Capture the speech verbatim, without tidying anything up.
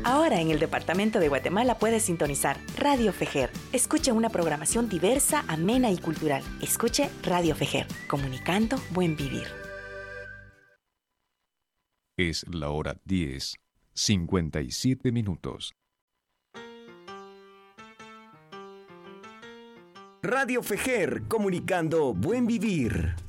Ahora en el departamento de Guatemala puedes sintonizar Radio Fejer. Escuche una programación diversa, amena y cultural. Escuche Radio Fejer, comunicando buen vivir. Es la hora diez, cincuenta y siete minutos. Radio Fejer, comunicando buen vivir.